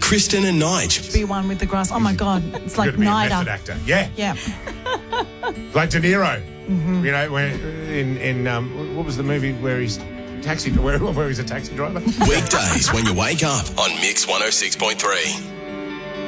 Kristen and Nige. Be one with the grass. Oh, my God. It's like You've got to be a NIDA. method actor. Yeah. Yeah. Like De Niro. You know, when in what was the movie where he's where he's a taxi driver? Weekdays when you wake up on Mix 106.3.